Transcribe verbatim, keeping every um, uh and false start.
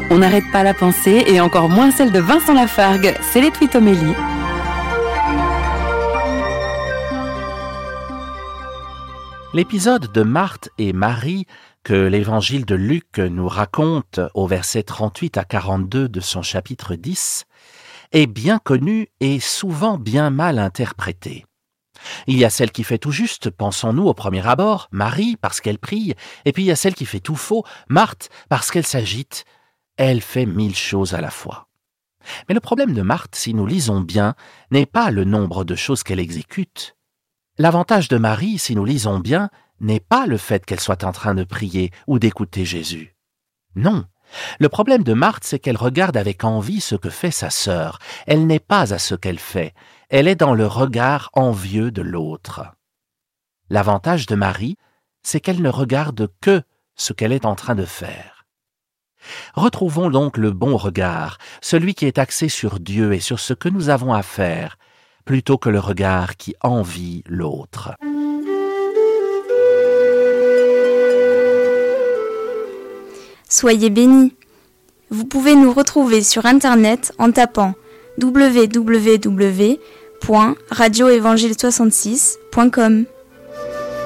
On n'arrête pas la pensée et encore moins celle de Vincent Lafargue. C'est les Twitomélie. L'épisode de Marthe et Marie que l'évangile de Luc nous raconte au verset trente-huit à quarante-deux de son chapitre dix est bien connu et souvent bien mal interprété. Il y a celle qui fait tout juste, pensons-nous au premier abord, Marie parce qu'elle prie, et puis il y a celle qui fait tout faux, Marthe parce qu'elle s'agite. Elle fait mille choses à la fois. Mais le problème de Marthe, si nous lisons bien, n'est pas le nombre de choses qu'elle exécute. L'avantage de Marie, si nous lisons bien, n'est pas le fait qu'elle soit en train de prier ou d'écouter Jésus. Non, le problème de Marthe, c'est qu'elle regarde avec envie ce que fait sa sœur. Elle n'est pas à ce qu'elle fait, elle est dans le regard envieux de l'autre. L'avantage de Marie, c'est qu'elle ne regarde que ce qu'elle est en train de faire. Retrouvons donc le bon regard, celui qui est axé sur Dieu et sur ce que nous avons à faire, plutôt que le regard qui envie l'autre. Soyez bénis. Vous pouvez nous retrouver sur Internet en tapant w w w point radio évangile soixante-six point com.